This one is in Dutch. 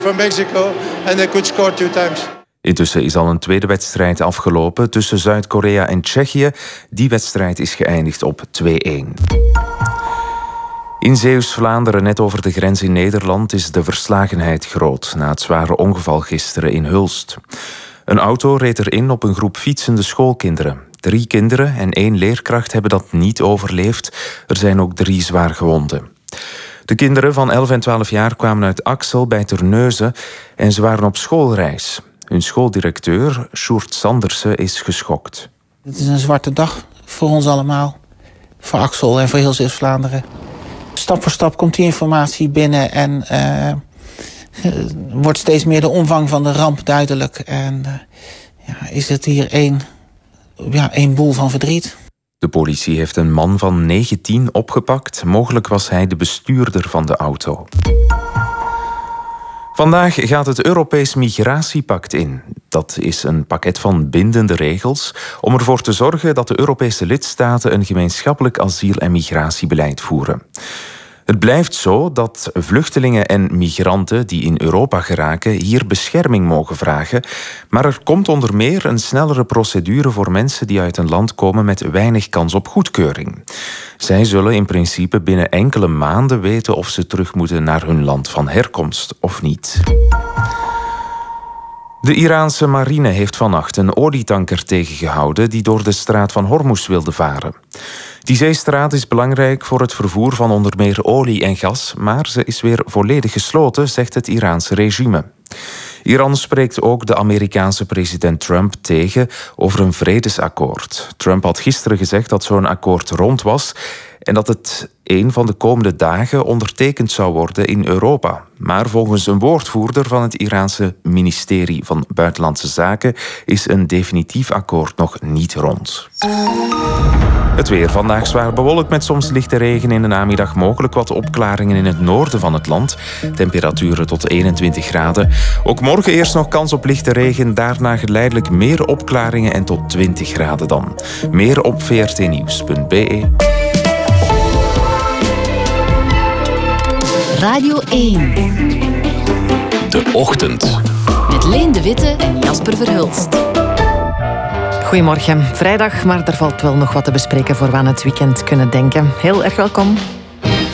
from Mexico and they could score 2 times. Intussen is al een tweede wedstrijd afgelopen tussen Zuid-Korea en Tsjechië. Die wedstrijd is geëindigd op 2-1. In Zeeuws-Vlaanderen, net over de grens in Nederland, is de verslagenheid groot na het zware ongeval gisteren in Hulst. Een auto reed erin op een groep fietsende schoolkinderen. 3 kinderen en 1 leerkracht hebben dat niet overleefd. Er zijn ook 3 zwaar gewonden. De kinderen van 11 en 12 jaar kwamen uit Axel bij Terneuzen en ze waren op schoolreis. Hun schooldirecteur, Sjoerd Sandersen, is geschokt. Het is een zwarte dag voor ons allemaal. Voor Axel en voor heel Zeeuws-Vlaanderen. Stap voor stap komt die informatie binnen en wordt steeds meer de omvang van de ramp duidelijk. En is het hier één boel van verdriet. De politie heeft een man van 19 opgepakt. Mogelijk was hij de bestuurder van de auto. Vandaag gaat het Europees Migratiepact in. Dat is een pakket van bindende regels om ervoor te zorgen dat de Europese lidstaten een gemeenschappelijk asiel- en migratiebeleid voeren. Het blijft zo dat vluchtelingen en migranten die in Europa geraken hier bescherming mogen vragen, maar er komt onder meer een snellere procedure voor mensen die uit een land komen met weinig kans op goedkeuring. Zij zullen in principe binnen enkele maanden weten of ze terug moeten naar hun land van herkomst of niet. De Iraanse marine heeft vannacht een olietanker tegengehouden die door de straat van Hormuz wilde varen. Die zeestraat is belangrijk voor het vervoer van onder meer olie en gas, maar ze is weer volledig gesloten, zegt het Iraanse regime. Iran spreekt ook de Amerikaanse president Trump tegen over een vredesakkoord. Trump had gisteren gezegd dat zo'n akkoord rond was en dat het een van de komende dagen ondertekend zou worden in Europa. Maar volgens een woordvoerder van het Iraanse ministerie van Buitenlandse Zaken is een definitief akkoord nog niet rond. Het weer vandaag zwaar bewolkt met soms lichte regen in de namiddag. Mogelijk wat opklaringen in het noorden van het land. Temperaturen tot 21 graden. Ook morgen eerst nog kans op lichte regen. Daarna geleidelijk meer opklaringen en tot 20 graden dan. Meer op vrtnieuws.be. Radio 1. De Ochtend. Met Leen de Witte en Jasper Verhulst. Goedemorgen. Vrijdag, maar er valt wel nog wat te bespreken voor we aan het weekend kunnen denken. Heel erg welkom.